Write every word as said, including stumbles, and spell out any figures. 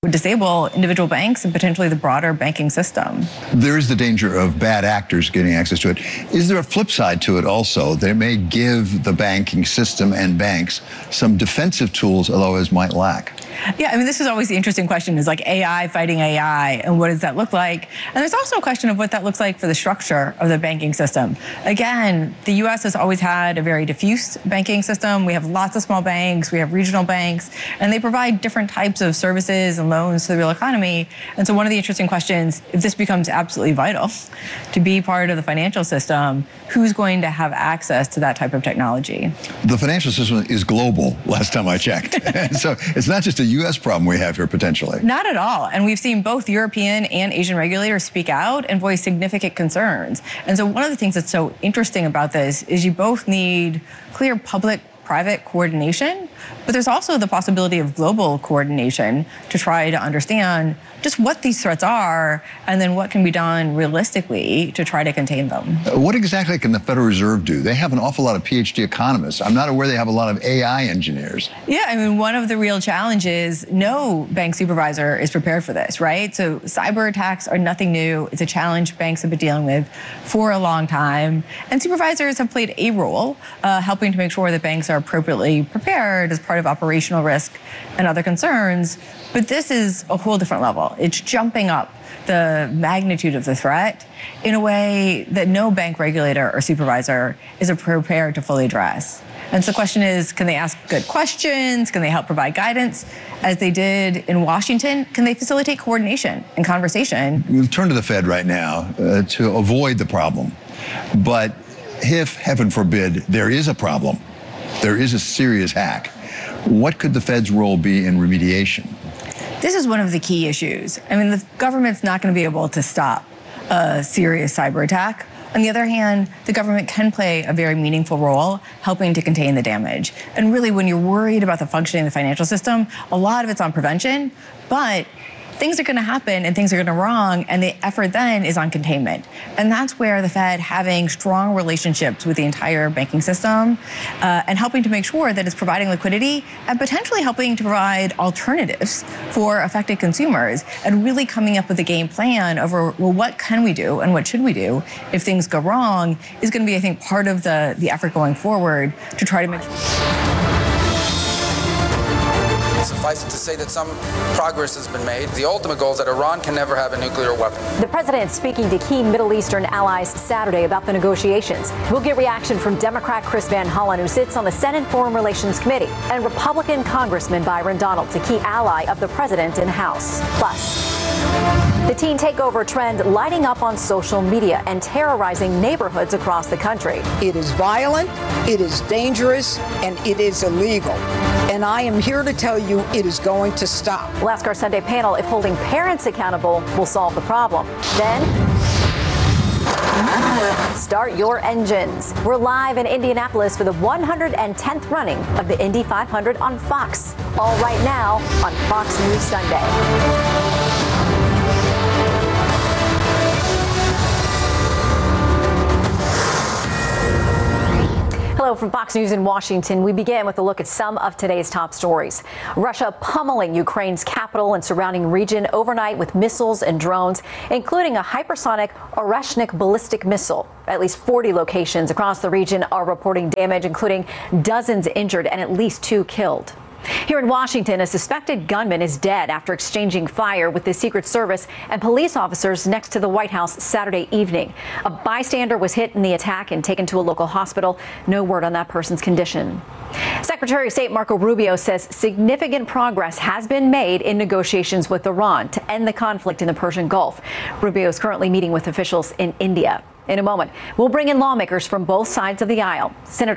would disable individual banks and potentially the broader banking system. There is the danger of bad actors getting access to it. Is there a flip side to it also? They may give the banking system and banks some defensive tools, although others might lack. Yeah, I mean, this is always the interesting question, is like A I fighting A I, and what does that look like? And there's also a question of what that looks like for the structure of the banking system. Again, the U S has always had a very diffuse banking system. We have lots of small banks, we have regional banks, and they provide different types of services and loans to the real economy. And so one of the interesting questions, if this becomes absolutely vital to be part of the financial system, who's going to have access to that type of technology? The financial system is global, last time I checked. So it's not just a U S problem we have here potentially. Not at all. And we've seen both European and Asian regulators speak out and voice significant concerns. And so one of the things that's so interesting about this is you both need clear public-private coordination, but there's also the possibility of global coordination to try to understand just what these threats are and then what can be done realistically to try to contain them. What exactly can the Federal Reserve do? They have an awful lot of P H D economists. I'm not aware they have a lot of A I engineers. Yeah, I mean, one of the real challenges, no bank supervisor is prepared for this, right? So cyber attacks are nothing new. It's a challenge banks have been dealing with for a long time. And supervisors have played a role uh, helping to make sure that banks are appropriately prepared as part of operational risk and other concerns. But this is a whole different level. It's jumping up the magnitude of the threat in a way that no bank regulator or supervisor is prepared to fully address. And so the question is, can they ask good questions? Can they help provide guidance? As they did in Washington, can they facilitate coordination and conversation? We'll turn to the Fed right now uh, to avoid the problem. But if, heaven forbid, there is a problem, there is a serious hack, what could the Fed's role be in remediation? This is one of the key issues. I mean, the government's not going to be able to stop a serious cyber attack. On the other hand, the government can play a very meaningful role helping to contain the damage. And really, when you're worried about the functioning of the financial system, a lot of it's on prevention, but things are going to happen and things are going to wrong, and the effort then is on containment. And that's where the Fed having strong relationships with the entire banking system uh, and helping to make sure that it's providing liquidity and potentially helping to provide alternatives for affected consumers and really coming up with a game plan over, well, what can we do and what should we do if things go wrong is going to be, I think, part of the, the effort going forward to try to make sure. Suffice it to say that some progress has been made. The ultimate goal is that Iran can never have a nuclear weapon. The president speaking to key Middle Eastern allies Saturday about the negotiations. We'll get reaction from Democrat Chris Van Hollen, who sits on the Senate Foreign Relations Committee, and Republican Congressman Byron Donalds, a key ally of the president in the House. Plus, the teen takeover trend lighting up on social media and terrorizing neighborhoods across the country. It is violent, it is dangerous, and it is illegal. And I am here to tell you it is going to stop. We'll ask our Sunday panel if holding parents accountable will solve the problem. Then, start your engines. We're live in Indianapolis for the one hundred tenth running of the Indy five hundred on Fox. All right now on Fox News Sunday. Hello from Fox News in Washington. We begin with a look at some of today's top stories. Russia pummeling Ukraine's capital and surrounding region overnight with missiles and drones, including a hypersonic Oreshnik ballistic missile. At least forty locations across the region are reporting damage, including dozens injured and at least two killed. Here in Washington, a suspected gunman is dead after exchanging fire with the Secret Service and police officers next to the White House Saturday evening. A bystander was hit in the attack and taken to a local hospital. No word on that person's condition. Secretary of State Marco Rubio says significant progress has been made in negotiations with Iran to end the conflict in the Persian Gulf. Rubio is currently meeting with officials in India. In a moment, we'll bring in lawmakers from both sides of the aisle. Senator